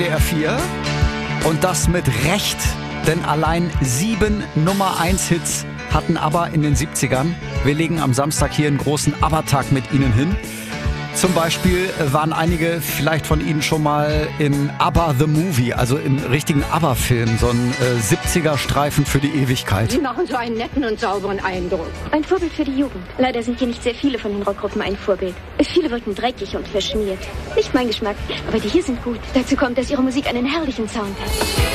R4 und das mit Recht, denn allein 7 Nummer-1-Hits hatten ABBA in den 70ern. Wir legen am Samstag hier einen großen ABBA-Tag mit Ihnen hin. Zum Beispiel waren einige vielleicht von Ihnen schon mal in ABBA The Movie, also im richtigen ABBA-Film, so ein 70er-Streifen für die Ewigkeit. Sie machen so einen netten und sauberen Eindruck. Ein Vorbild für die Jugend. Leider sind hier nicht sehr viele von den Rockgruppen ein Vorbild. Viele wirken dreckig und verschmiert. Nicht mein Geschmack, aber die hier sind gut. Dazu kommt, dass ihre Musik einen herrlichen Sound hat.